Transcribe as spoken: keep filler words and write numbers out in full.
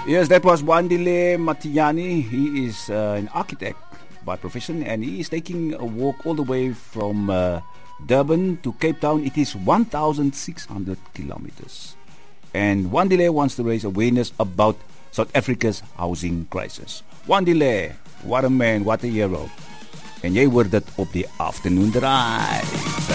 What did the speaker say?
Yes, that was Wandile Matiani. He is uh, an architect by profession, and he is taking a walk all the way from uh, Durban to Cape Town. It is one thousand six hundred kilometers. And Wandile wants to raise awareness about South Africa's housing crisis. Wandile, what a man, what a hero. En jy hoor dit op die Afternoon Drive.